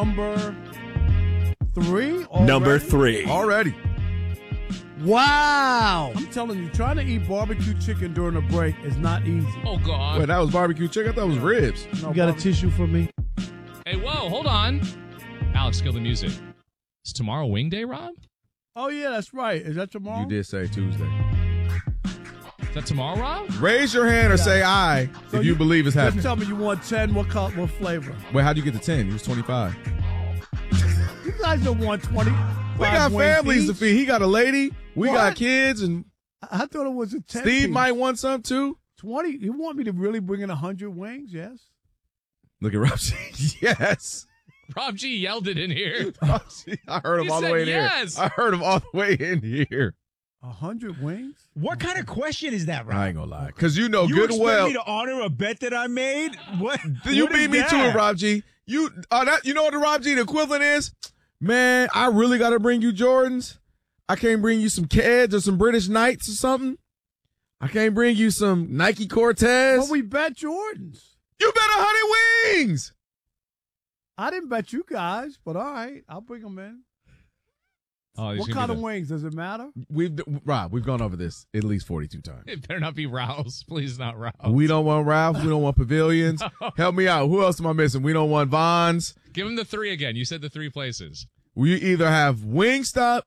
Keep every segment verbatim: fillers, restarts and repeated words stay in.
Number three? Already? Number three. Already. Wow. I'm telling you, trying to eat barbecue chicken during a break is not easy. Oh, God. Wait, that was barbecue chicken? I thought it was ribs. No, you got a tissue for me? Hey, whoa, hold on. Alex, kill the music. Is tomorrow wing day, Rob? Oh, yeah, that's right. Is that tomorrow? You did say Tuesday. Is that tomorrow, Rob? Raise your hand or Yeah. say aye So if you, believe it's Just happening. tell me you want ten. What color, what flavor? Wait, how'd you get to ten? He was twenty-five. You guys don't want twenty. We got families to feed. He got a lady. We What? got kids. And I thought it was a ten. Steve piece. might want some too. twenty. You want me to really bring in one hundred wings? Yes. Look at Rob G. Yes. Rob G yelled it in here. Rob G. I heard him He all the said way in yes. here. I heard him all the way in here. one hundred wings? What kind of question is that, Rob? I ain't gonna lie. Because you know You good expect well. me to honor a bet that I made? What? You what is beat me to that? it, Rob G. You, uh, that, you know what the Rob G the equivalent is? Man, I really got to bring you Jordans. I can't bring you some Keds or some British Knights or something. I can't bring you some Nike Cortez. Well, we bet Jordans. You bet a hundred wings. I didn't bet you guys, but all right, I'll bring them in. Oh, What kind of wings? Does it matter? We've Rob, we've gone over this at least forty-two times. It better not be Rouse. Please, not Rouse. We don't want Ralphs. We don't want Pavilions. Help me out. Who else am I missing? We don't want Vons. Give him the three again. You said the three places. We either have Wingstop,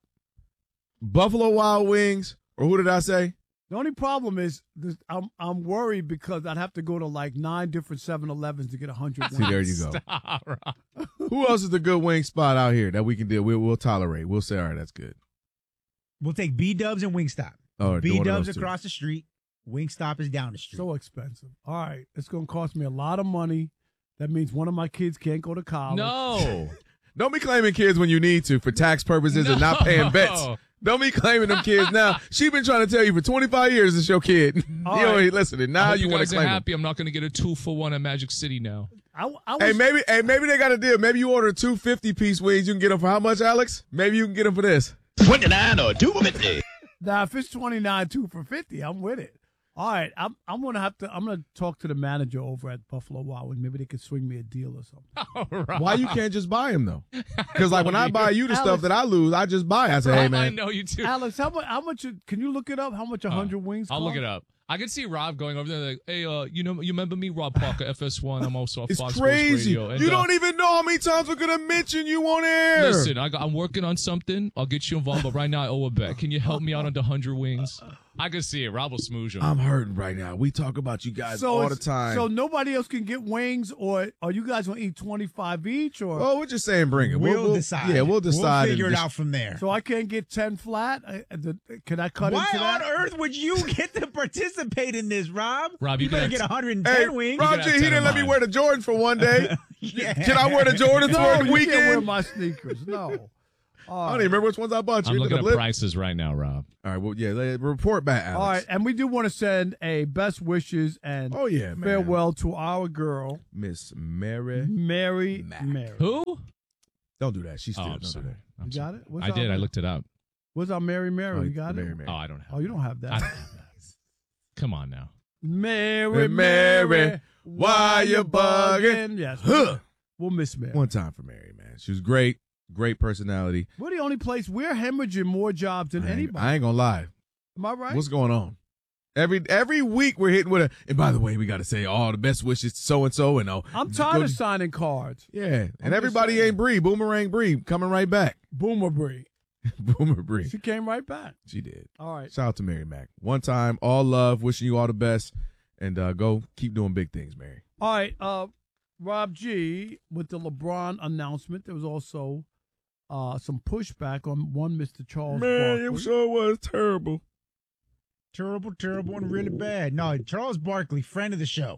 Buffalo Wild Wings, or who did I say? The only problem is this, I'm I'm worried because I'd have to go to like nine different seven elevens to get one hundred wings. See, there you go. Stop, Rob. Who else is the good wing spot out here that we can deal? We'll, we'll tolerate. We'll say, all right, that's good. We'll take B-Dubs and Wingstop. Oh, B-Dubs across the street. Wingstop is down the street. So expensive. All right, it's going to cost me a lot of money. That means one of my kids can't go to college. No. Don't be claiming kids when you need to for tax purposes and not paying bets. Don't be claiming them kids now. She been trying to tell you for twenty-five years it's your kid. All you right. ain't listening. Now I you hope want guys to are claim them. happy. I'm not going to get a two for one at Magic City now. I, I was, Hey, maybe, hey, maybe they got a deal. Maybe you order two fifty-piece wings. You can get them for how much, Alex? Maybe you can get them for this. twenty-nine or two fifty. Now, if it's twenty-nine, two for fifty, I'm with it. All right, I'm I'm gonna have to. I'm gonna talk to the manager over at Buffalo Wild Wings. Maybe they could swing me a deal or something. Oh, Rob. Why you can't just buy them though? Because like when I buy you the Alex- stuff that I lose, I just buy. I say, Rob, hey I man, know you too. Alex, how much? How much? Can you look it up? How much a hundred wings? I'll cost? look it up. I could see Rob going over there like, hey, uh, you know, you remember me, Rob Parker, F S one. I'm also a it's Fox crazy. Sports Radio. And, You uh, don't even know how many times we're gonna mention you on air. Listen, I got, I'm working on something. I'll get you involved, but right now I owe a bet. Can you help me out on the hundred wings? I can see it. Rob will smooze him. I'm hurting right now. We talk about you guys So all the it's- time. So nobody else can get wings, or are you guys gonna eat twenty-five each, or well, we're just saying, bring it. We'll, decide. Yeah, we'll decide. We'll figure and it just- out from there. so I can't get ten flat? I, the, can I cut Why into on that? earth would you get to participate in this, Rob? Rob, you, you can better have get t- one hundred ten Hey, wings. Rob can G, have he ten didn't of let me mine. wear the Jordans for one day. Yeah. Can I wear the Jordans No, for the you weekend? can't wear my sneakers. No. All I don't right. even remember which ones I bought you. I'm Look looking at at the lip. prices right now, Rob. All right, well, yeah, let- report back, Alex. All right, and we do want to send a best wishes and Oh, yeah, man. farewell to our girl, Miss Mary. Mary. Mack. Mary. Who? Don't do that. She's Oh, still I'm don't sorry. do that. I'm You sorry. got it? What's I our- did. I looked it up. What's our Mary Mary? Oh, You got Mary, it? Mary. Oh, I don't have Oh, you don't have I that. don't have that. Come on now. Mary, Mary, Mary, why you bugging? Yes. Huh. We'll miss Mary. One time for Mary, man. She was great. Great personality. We're the only place we're hemorrhaging more jobs than I ain't, anybody. I ain't gonna lie. Am I right? What's going on? Every every week we're hitting with a. And by the way, we got to say all the best wishes to so and so and oh. I'm tired of signing cards. Yeah, I'm and just everybody saying. ain't Bree. Boomerang Bree coming right back. Boomer Bree. Boomer Bree. She came right back. She did. All right. Shout out to Mary Mack. One time, all love, wishing you all the best, and uh, go keep doing big things, Mary. All right. Uh, Rob G, with the LeBron announcement, there was also uh, some pushback on one Mister Charles Barkley. sure was terrible. Terrible, terrible, and really bad. No, Charles Barkley, friend of the show.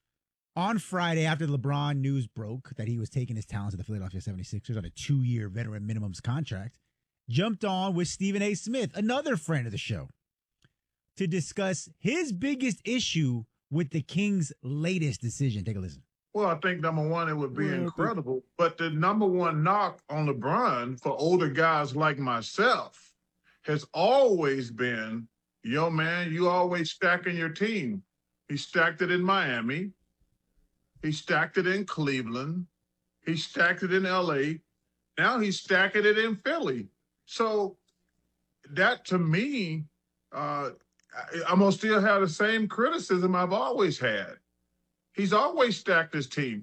On Friday, after LeBron news broke that he was taking his talents to the Philadelphia seventy-sixers on a two-year veteran minimums contract, jumped on with Stephen A. Smith, another friend of the show, to discuss his biggest issue with the Kings' latest decision. Take a listen. Well, I think number one, it would be incredible. But the number one knock on LeBron for older guys like myself has always been, yo, man, you always stacking your team. He stacked it in Miami. He stacked it in Cleveland. He stacked it in L A. Now he's stacking it in Philly. So that to me, uh, I, I'm gonna still have the same criticism I've always had. He's always stacked his team.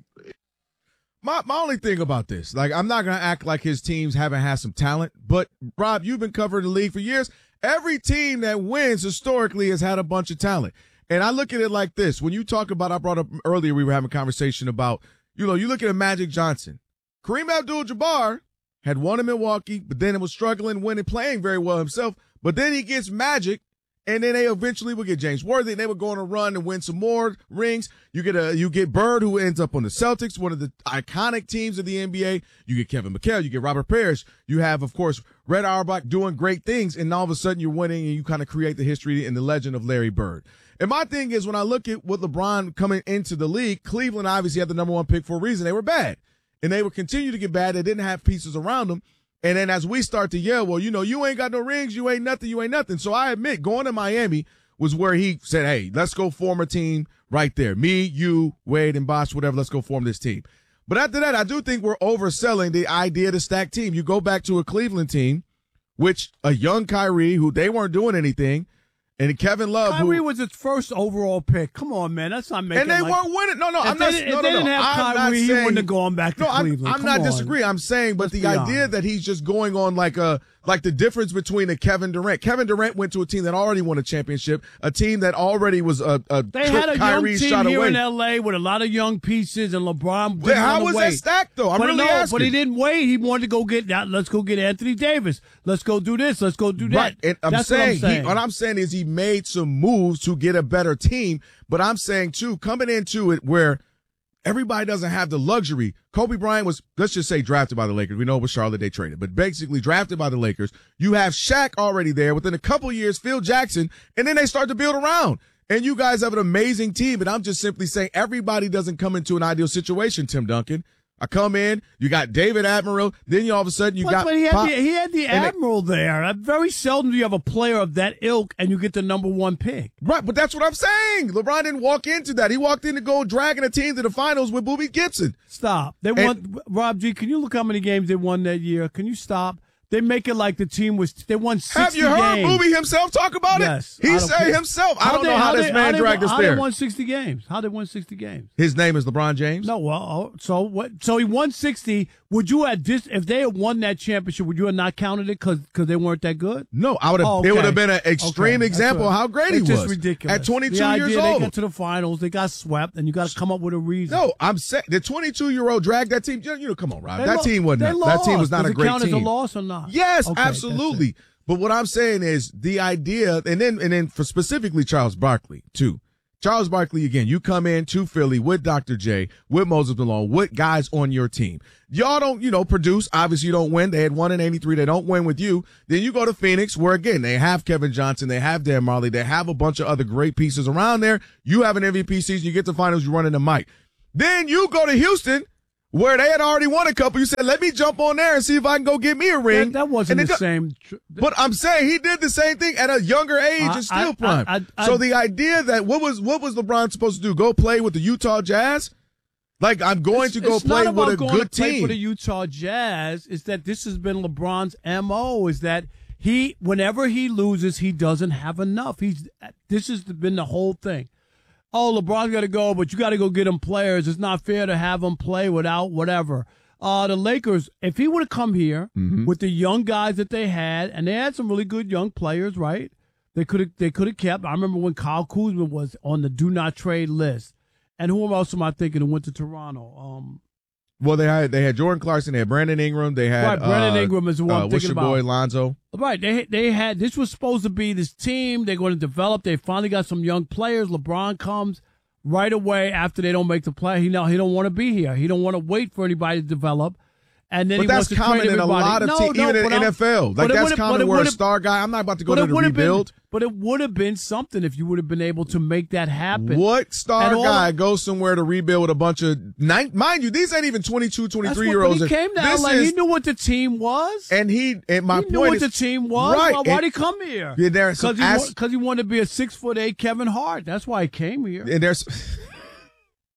My my only thing about this, like, I'm not gonna act like his teams haven't had some talent, but Rob, you've been covering the league for years. Every team that wins historically has had a bunch of talent. And I look at it like this. When you talk about, I brought up earlier, we were having a conversation about, you know, you look at Magic Johnson. Kareem Abdul-Jabbar had won in Milwaukee, but then it was struggling, winning, playing very well himself. But then he gets Magic, and then they eventually would get James Worthy, and they would go on a run and win some more rings. You get a you get Bird, who ends up on the Celtics, one of the iconic teams of the N B A. You get Kevin McHale, you get Robert Parrish. You have, of course, Red Auerbach doing great things, and all of a sudden you're winning, and you kind of create the history and the legend of Larry Bird. And my thing is, when I look at what LeBron coming into the league, Cleveland obviously had the number one pick for a reason. They were bad, and they would continue to get bad. They didn't have pieces around them. And then as we start to yell, well, you know, you ain't got no rings, you ain't nothing, you ain't nothing. So I admit, going to Miami was where he said, hey, let's go form a team right there. Me, you, Wade, and Bosh, whatever, let's go form this team. But after that, I do think we're overselling the idea of the stacked team. You go back to a Cleveland team, which a young Kyrie, who they weren't doing anything, and Kevin Love, Kyrie who, was its first overall pick. Come on, man, that's not making. And they like, weren't winning. No, no, if I'm they, not. If no, they no, didn't no. have I'm Kyrie, he saying, wouldn't have gone back to no, I'm, Cleveland. I'm Come not on. disagreeing. I'm saying, but Let's the be idea honest. that he's just going on like a like the difference between a Kevin Durant. Kevin Durant went to a team that already won a championship, a team that already was a, a They had a Kyrie's young shot team here away. in L A with a lot of young pieces, and LeBron didn't Well, how wanna was wait. that stacked though? I'm but really no, asking. But he didn't wait. He wanted to go get that. Let's go get Anthony Davis. Let's go do this. Let's go do that. Right, and I'm That's saying, what I'm saying. He, what I'm saying is he made some moves to get a better team. But I'm saying too, coming into it where everybody doesn't have the luxury. Kobe Bryant was, let's just say, drafted by the Lakers. We know it was Charlotte they traded, but basically drafted by the Lakers. You have Shaq already there. Within a couple years, Phil Jackson, and then they start to build around. And you guys have an amazing team. And I'm just simply saying everybody doesn't come into an ideal situation, Tim Duncan. I come in, you got David Admiral, then you all of a sudden you But, got but he had Pop- the, he had the and they- Admiral there. Uh, Very seldom do you have a player of that ilk and you get the number one pick. Right, but that's what I'm saying. LeBron didn't walk into that. He walked in to go dragging a team to the finals with Boobie Gibson. Stop. They won. Rob G, can you look how many games they won that year? Can you stop? They make it like the team was. They won sixty Have you heard games. Boobie himself talk about Yes. it? I He don't said care. himself. I don't they- know how, this they- man they, dragged us how there. they won sixty games? How they won sixty games? His name is LeBron James. No, well, oh, so what? So he won sixty. Would you have dis, if they had won that championship? Would you have not counted it because they weren't that good? No, I would have. Oh, It okay. would have been an extreme Okay, example that's of how great he it's was. just ridiculous. At twenty-two the idea years they old. got to the finals, they got swept, and you got to come up with a reason. No, I'm saying the twenty-two year old dragged that team. You know, come on, Rob. They that lo- team wasn't. they a- that team was lost. not Does a it great count team. as a loss or not? Yes, Okay, that's absolutely. it. But what I'm saying is the idea, and then and then for specifically Charles Barkley too. Charles Barkley, again, you come in to Philly with Doctor J, with Moses Malone, with guys on your team. Y'all don't, you know, produce. Obviously, you don't win. They had won in eighty-three. They don't win with you. Then you go to Phoenix, where, again, they have Kevin Johnson. They have Dan Marley. They have a bunch of other great pieces around there. You have an M V P season. You get to finals. You run into Mike. Then you go to Houston, where they had already won a couple. You said, let me jump on there and see if I can go get me a ring. That, that wasn't And the it do- same. Tr- But I'm saying he did the same thing at a younger age I- and still I- prime. I- I- so I- the idea that what was what was LeBron supposed to do? Go play with the Utah Jazz? Like, I'm going to go it's play not with about a going good to play team. for the Utah Jazz. Is that this has been LeBron's M O? Is that he, whenever he loses, he doesn't have enough. He's this has been the whole thing. Oh, LeBron's got to go, but you got to go get him players. It's not fair to have him play without whatever. Uh, the Lakers, if he would have come here Mm-hmm. with the young guys that they had, and they had some really good young players, right? They could have they could have kept. I remember when Kyle Kuzma was on the do not trade list. And who else am I thinking who went to Toronto? Um, Well, they had they had Jordan Clarkson, they had Brandon Ingram, they had Right, Brandon uh, Ingram is the one uh, I'm what's thinking your boy about. Lonzo? right, they they had this was supposed to be this team. They're going to develop. They finally got some young players. LeBron comes right away after they don't make the play. He know he don't want to be here. He don't want to wait for anybody to develop. And then But he that's wants to common trade in a everybody. lot of no, teams, no, even in but the I'm- N F L. but Like it that's would've- common but it where a would've- star guy. I'm not about to go But to it the would have rebuild. been, but it would have been something if you would have been able to make that happen. What star And all guy of- goes somewhere to rebuild with a bunch of nine, mind you, these ain't even twenty-two, That's twenty-three what- year olds. But he came to This L A. is- He knew what the team was. and he and my he knew point what is the team was. right. Why, and, why'd he come here? Yeah, there's some Because he, as- wa- 'cause he wanted to be a six foot eight Kevin Hart. That's why he came here. and there's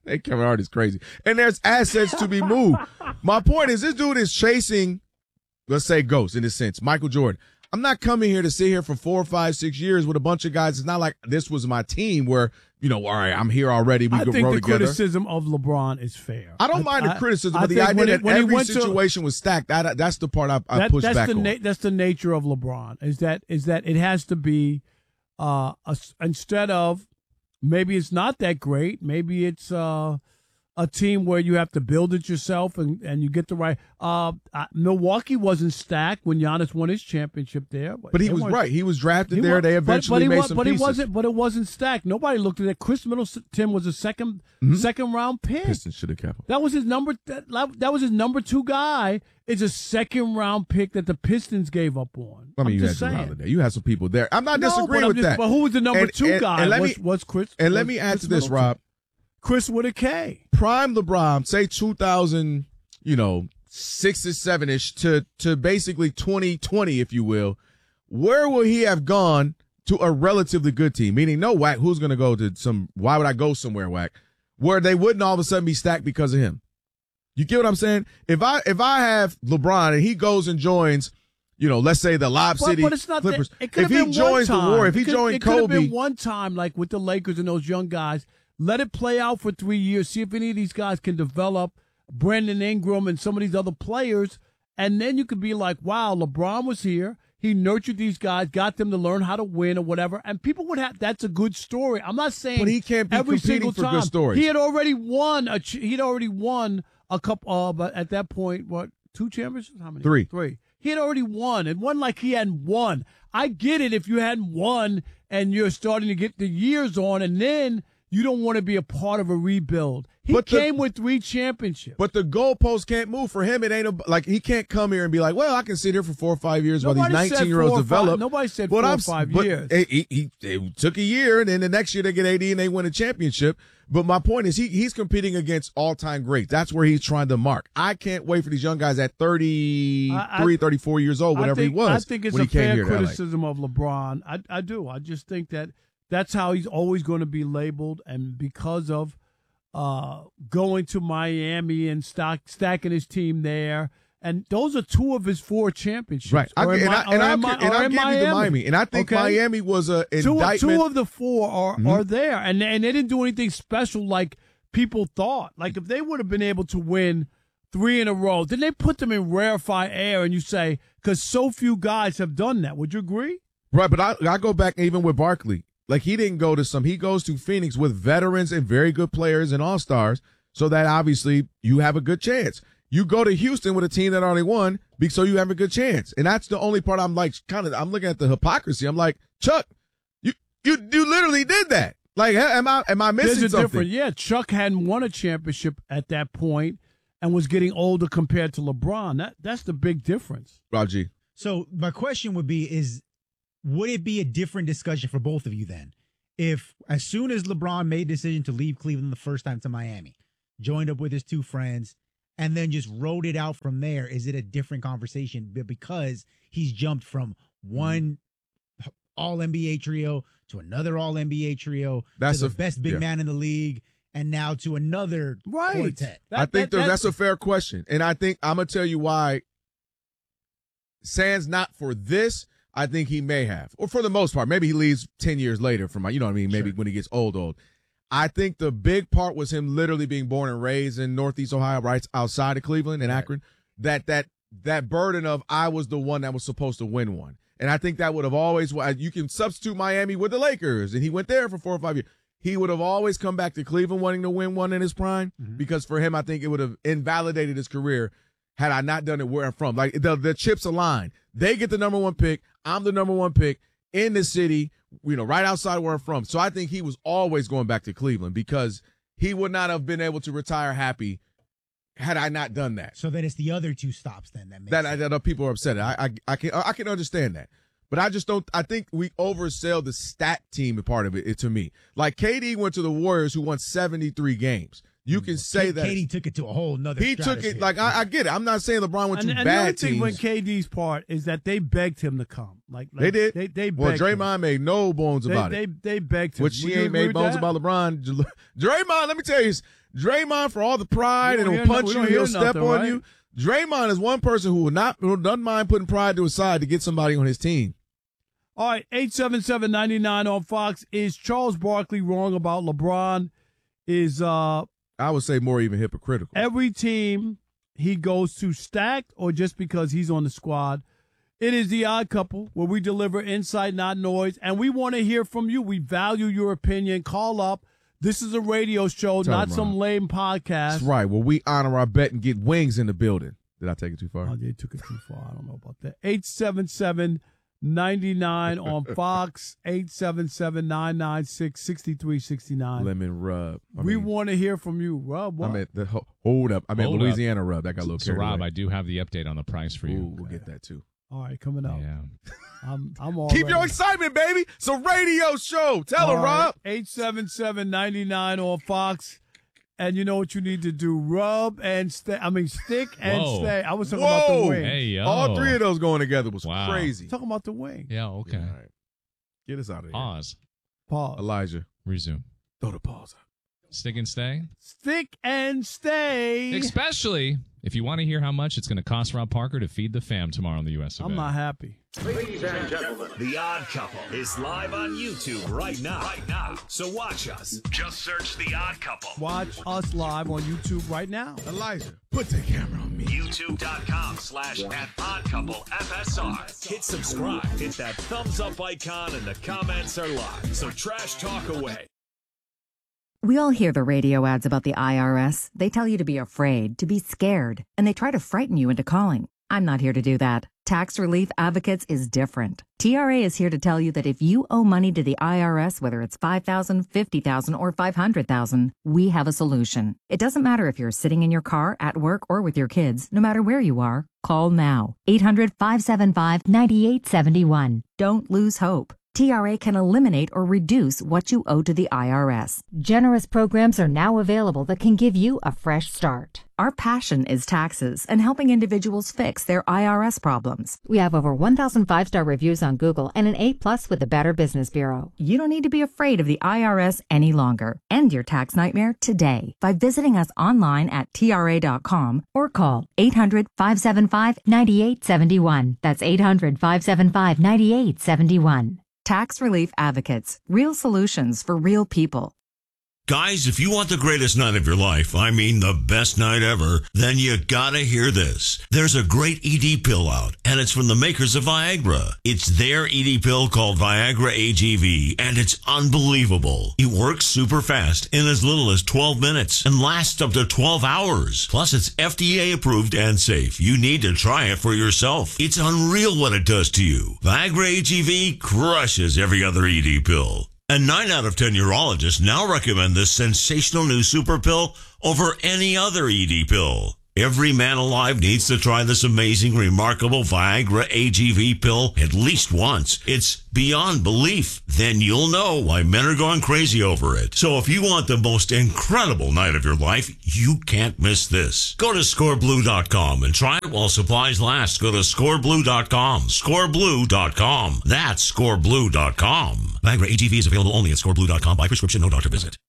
Hey, Kevin Hart is crazy. And there's assets to be moved. My point is this dude is chasing, let's say, ghosts in a sense. Michael Jordan. I'm not coming here to sit here for four, five, six years with a bunch of guys. It's not like this was my team where, you know, all right, I'm here already. We I go think roll the together. criticism of LeBron is fair. I don't mind I, the criticism, I but the think idea when that it- when he every went to- situation was stacked, that, that's the part I, I That- push that's back the on. na- that's the nature of LeBron. Is that is that it has to be uh, a, instead of maybe it's not that great. Maybe it's uh, a team where you have to build it yourself and, and you get the right. Uh, uh, Milwaukee wasn't stacked when Giannis won his championship there, But he they was weren't- right. He was drafted he there. wa- They but- eventually but, he made wa- some but pieces. it wasn't. But it wasn't stacked. Nobody looked at it. Chris Middleton was a 2nd Mhm. second round pick. Pistons should have kept him. That was his number. That, that was his number two guy. Is a second round pick that the Pistons gave up on. I mean, I'm you had just Drew saying. Holiday. You had some people there. I'm not No, disagreeing but I'm with just- that. But who was the number And- two and- guy? and let was, me- was Chris? And let was me add Chris to this, Middleton. Rob. Chris with a K. Prime LeBron, say two thousand, you know, six or seven ish to to basically twenty twenty, if you will. Where will he have gone to a relatively good team? Meaning, no whack. Who's going to go to some? Why would I go somewhere whack? Where they wouldn't all of a sudden be stacked because of him. You get what I'm saying? If I if I have LeBron and he goes and joins, you know, let's say the Lob But, City but it's not Clippers. that. It could If have he been joins one the time. War, if he it could, joined it could have Kobe, been one time, like with the Lakers and those young guys. Let it play out for three years. See if any of these guys can develop. Brandon Ingram and some of these other players, and then you could be like, "Wow, LeBron was here. He nurtured these guys, got them to learn how to win or whatever." And people would have that's a good story. I'm not saying, But he can't be every competing single for good time. stories. He had already won a. ch- He'd already won a couple. Uh, but at that point, what two championships? How many? Three. Three. He had already won. It wasn't like he hadn't won. I get it if you hadn't won and you're starting to get the years on, and then you don't want to be a part of a rebuild. He But the- came with three championships. But the goalpost can't move for him. It ain't a, like he can't come here and be like, "Well, I can sit here for four or five years while Nobody these said nineteen year olds four or five- develop." nobody said But four or I'm- five but years. It, he, he, it took a year, and then the next year they get A D and they win a championship. But my point is, he he's competing against all time greats. That's where he's trying to mark. I can't wait for these young guys at thirty-three, I- I- thirty-four years old, whatever I think, he was. I think it's when a he came fair here to L A. criticism of LeBron. I, I do. I just think that that's how he's always going to be labeled, and because of uh, going to Miami and stock, stacking his team there, and those are two of his four championships. Right. I, Or in and, Mi- I, and, or I'm, in Mi- and or I'm in giving you the Miami. And I think Okay? Miami was a Two, indictment. two of the four are, Mhm. are there, and and they didn't do anything special like people thought. Like if they would have been able to win three in a row, then they put them in rarefied air, and you say because so few guys have done that. Would you agree? Right, but I, I go back even with Barkley. Like, he didn't go to some. He goes to Phoenix with veterans and very good players and all-stars, so that obviously you have a good chance. You go to Houston with a team that only won, be- so you have a good chance. And that's the only part I'm like, kind of, I'm looking at the hypocrisy. I'm like, Chuck, you you you literally did that. Like, am I am I missing There's a something? difference. Yeah, Chuck hadn't won a championship at that point and was getting older compared to LeBron. That that's the big difference. Rob G. So my question would be is would it be a different discussion for both of you then? If as soon as LeBron made a decision to leave Cleveland the first time to Miami, joined up with his two friends, and then just rode it out from there, is it a different conversation? But because he's jumped from one all N B A trio to another all N B A trio That's to the a- best big yeah. man in the league, and now to another Right. quartet. That- I think that- that, that's a fair question. And I think I'm going to tell you why. Sans not for this, I think he may have. Or for the most part. Maybe he leaves ten years later from my, you know what I mean? Maybe Sure. when he gets old, old. I think the big part was him literally being born and raised in Northeast Ohio, right outside of Cleveland and Right. Akron. That that that burden of I was the one that was supposed to win one. And I think that would have always, you can substitute Miami with the Lakers, and he went there for four or five years. He would have always come back to Cleveland wanting to win one in his prime, Mhm. because for him, I think it would have invalidated his career had I not done it where I'm from. Like, the, the chips align. They get the number one pick. I'm the number one pick in the city, you know, right outside where I'm from. So I think he was always going back to Cleveland because he would not have been able to retire happy had I not done that. So then it's the other two stops then that makes That, sense. that other people are upset. I, I I can I can understand that, but I just don't. I think we oversell the stat team part of it, it to me. Like, K D went to the Warriors, who won seventy-three games. You can say K- that Katie took it to a whole nother. he took it. stratosphere. Like, I, I get it. I'm not saying LeBron went And, to and the other bad thing teams. with K D's part is that they begged him to come. Like, like They did. They they well, begged him. Draymond made no bones They, about they it. they begged him. Which Would she you ain't agree made with bones that? about LeBron. Draymond, let me tell you, Draymond, for all the pride We and don't he'll hear no- punch we you, don't he'll hear step nothing, on right? you. Draymond is one person who will not who doesn't mind putting pride to his side to get somebody on his team. All right, eight seven seven, nine nine on Fox. Is Charles Barkley wrong about LeBron? Is uh I would say more even hypocritical. every team he goes to stacked or just because he's on the squad? It is the Odd Couple, where we deliver insight, not noise, and we want to hear from you. We value your opinion. Call up. This is a radio show, Tell not him, some Ron. lame podcast. That's right. Well, we honor our bet and get wings in the building. Did I take it too far? Oh, they took it too far. I don't know about that. eight seven seven, nine nine on Fox, eight seven seven, nine nine six, six three six nine. Lemon rub. I we mean, want to hear from you. Rob, what? I meant the ho- hold up. I meant Hold Louisiana rub. That got a little So, carried Rob, away. I do have the update on the price for you. Ooh, we'll get that too. All right, coming up. Yeah. I'm, I'm all Keep ready. your excitement, baby. It's a radio show. Tell her, Rob. eight seven seven, nine nine on Fox. And you know what you need to do? Rub and stay. I mean, stick and Whoa. stay. I was talking about the Whoa. wing. Hey, yo. All three of those going together was Wow. crazy. Talking about the wing. Yeah, okay. Yeah, all right. Get us out of here. Pause. Pause. Elijah, Resume. throw the pause up. Stick and stay. Stick and stay. Especially if you want to hear how much it's going to cost Rob Parker to feed the fam tomorrow on the U S of I'm A. not happy. Ladies and gentlemen, The Odd Couple is live on YouTube right now. Right now. So watch us. Just search The Odd Couple. Watch us live on YouTube right now. Elijah, put the camera on me. YouTube.com slash at Odd Couple F S R. Hit subscribe. Hit that thumbs up icon and the comments are live. So trash talk away. We all hear the radio ads about the I R S. They tell you to be afraid, to be scared, and they try to frighten you into calling. I'm not here to do that. Tax Relief Advocates is different. T R A is here to tell you that if you owe money to the I R S, whether it's five thousand dollars, fifty thousand dollars, or five hundred thousand dollars, we have a solution. It doesn't matter if you're sitting in your car, at work, or with your kids. No matter where you are, call now. eight hundred, five seven five, nine eight seven one. Don't lose hope. T R A can eliminate or reduce what you owe to the I R S. Generous programs are now available that can give you a fresh start. Our passion is taxes and helping individuals fix their I R S problems. We have over one thousand five-star reviews on Google and an A plus with the Better Business Bureau. You don't need to be afraid of the I R S any longer. End your tax nightmare today by visiting us online at T R A dot com or call eight hundred, five seven five, nine eight seven one. That's eight hundred, five seven five, nine eight seven one. Tax Relief Advocates. Real solutions for real people. Guys, if you want the greatest night of your life, I mean the best night ever, then you gotta hear this. There's a great E D pill out, and it's from the makers of Viagra. It's their E D pill called Viagra A G V, and it's unbelievable. It works super fast in as little as twelve minutes and lasts up to twelve hours. Plus, it's F D A approved and safe. You need to try it for yourself. It's unreal what it does to you. Viagra A G V crushes every other E D pill. And nine out of ten urologists now recommend this sensational new super pill over any other E D pill. Every man alive needs to try this amazing, remarkable Viagra A G V pill at least once. It's beyond belief. Then you'll know why men are going crazy over it. So if you want the most incredible night of your life, you can't miss this. Go to score blue dot com and try it while supplies last. Go to score blue dot com. score blue dot com. That's score blue dot com. Viagra A G V is available only at score blue dot com by prescription, no doctor visit.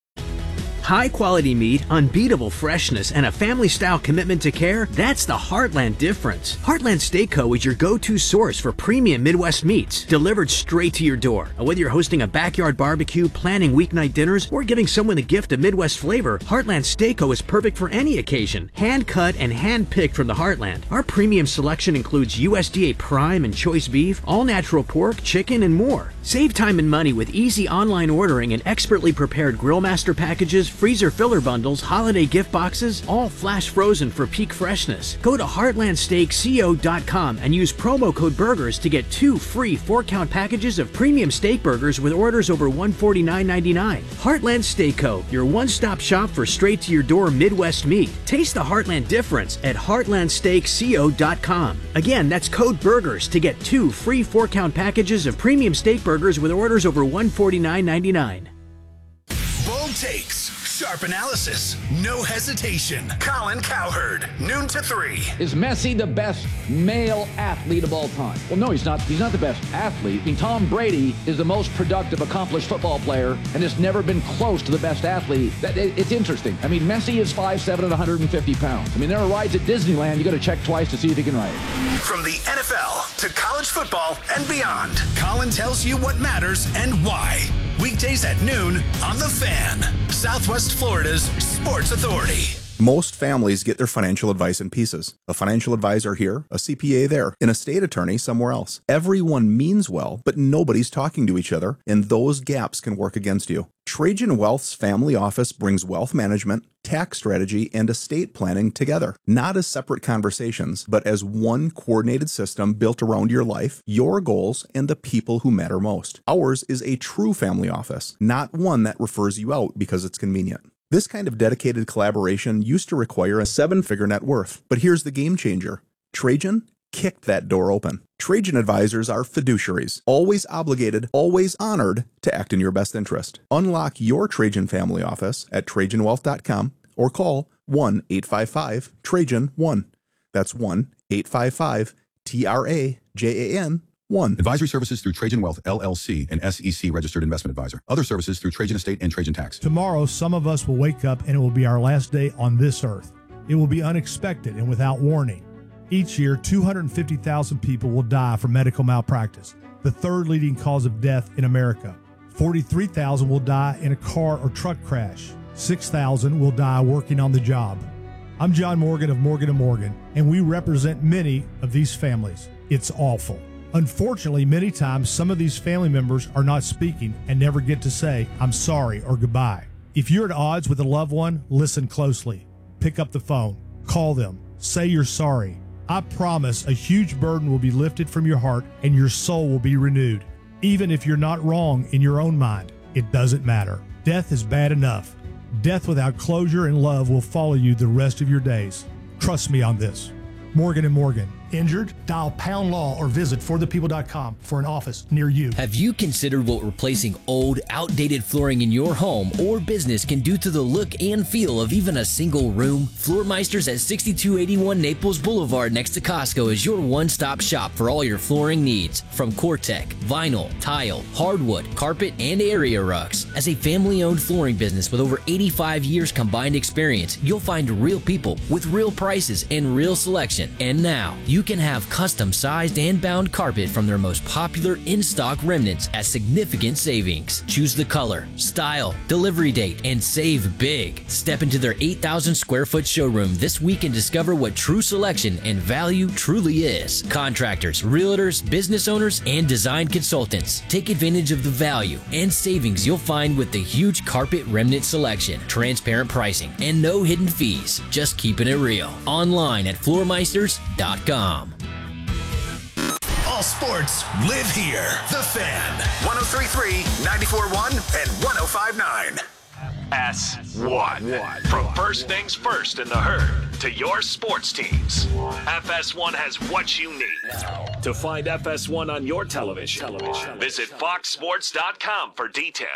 High-quality meat, unbeatable freshness, and a family-style commitment to care, that's the Heartland difference. Heartland Steak Co. is your go-to source for premium Midwest meats, delivered straight to your door. Whether you're hosting a backyard barbecue, planning weeknight dinners, or giving someone a gift of Midwest flavor, Heartland Steak Co. is perfect for any occasion. Hand-cut and hand-picked from the Heartland. Our premium selection includes U S D A Prime and Choice Beef, all-natural pork, chicken, and more. Save time and money with easy online ordering and expertly prepared Grillmaster packages, freezer filler bundles, holiday gift boxes, all flash frozen for peak freshness. Go to heartland steak co dot com and use promo code BURGERS to get two free four-count packages of premium steak burgers with orders over one hundred forty-nine ninety-nine. Heartland Steak Co., your one-stop shop for straight-to-your-door Midwest meat. Taste the Heartland difference at heartland steak co dot com. Again, that's code BURGERS to get two free four-count packages of premium steak burgers with orders over one hundred forty-nine ninety-nine. Bold takes, Sharp analysis. No hesitation. Colin Cowherd. Noon to three. Is Messi the best male athlete of all time? Well, no, he's not. He's not the best athlete. I mean, Tom Brady is the most productive, accomplished football player and has never been close to the best athlete. That, it, it's interesting. I mean, Messi is five seven and one hundred fifty pounds. I mean, there are rides at Disneyland. You got to check twice to see if he can ride it. From the N F L to college football and beyond, Colin tells you what matters and why. Weekdays at noon on The Fan, Southwest Florida's Sports Authority. Most families get their financial advice in pieces. A financial advisor here, a C P A there, an estate attorney somewhere else. Everyone means well, but nobody's talking to each other, and those gaps can work against you. Trajan Wealth's family office brings wealth management, tax strategy, and estate planning together, not as separate conversations, but as one coordinated system built around your life, your goals, and the people who matter most. Ours is a true family office, not one that refers you out because it's convenient. This kind of dedicated collaboration used to require a seven-figure net worth, but here's the game changer. Trajan kicked that door open. Trajan advisors are fiduciaries, always obligated, always honored to act in your best interest. Unlock your Trajan family office at Trajan Wealth dot com or call one eight five five Trajan one. That's one eight five five T R A J A N one. Advisory services through Trajan Wealth, L L C, an S E C registered investment advisor. Other services through Trajan Estate and Trajan Tax. Tomorrow, some of us will wake up and it will be our last day on this earth. It will be unexpected and without warning. Each year, two hundred fifty thousand people will die from medical malpractice, the third leading cause of death in America. forty-three thousand will die in a car or truck crash. six thousand will die working on the job. I'm John Morgan of Morgan and Morgan, and we represent many of these families. It's awful. Unfortunately, many times some of these family members are not speaking and never get to say, I'm sorry or goodbye. If you're at odds with a loved one, listen closely. Pick up the phone. Call them. Say you're sorry. I promise a huge burden will be lifted from your heart and your soul will be renewed. Even if you're not wrong in your own mind, it doesn't matter. Death is bad enough. Death without closure and love will follow you the rest of your days. Trust me on this. Morgan and Morgan. Injured? Dial pound law or visit for the people dot com for an office near you. Have you considered what replacing old, outdated flooring in your home or business can do to the look and feel of even a single room? Floormeisters at sixty-two eighty-one Naples Boulevard next to Costco is your one-stop shop for all your flooring needs. From Cortec, vinyl, tile, hardwood, carpet, and area rugs. As a family-owned flooring business with over eighty-five years combined experience, you'll find real people with real prices and real selection. And now, you can have custom-sized and bound carpet from their most popular in-stock remnants at significant savings. Choose the color, style, delivery date, and save big. Step into their eight thousand square foot showroom this week and discover what true selection and value truly is. Contractors, realtors, business owners, and design consultants. Take advantage of the value and savings you'll find with the huge carpet remnant selection, transparent pricing, and no hidden fees. Just keeping it real. Online at floormeisters dot com. All sports live here. The Fan. one oh three point three, ninety-four point one, and one oh five point nine. S one. From first things first in the herd to your sports teams. F S one has what you need. To find F S one on your television, visit fox sports dot com for details.